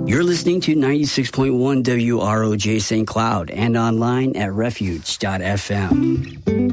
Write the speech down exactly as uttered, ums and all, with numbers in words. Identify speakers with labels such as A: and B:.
A: You're listening to ninety-six point one W R O J Saint Cloud and online at refuge dot f m.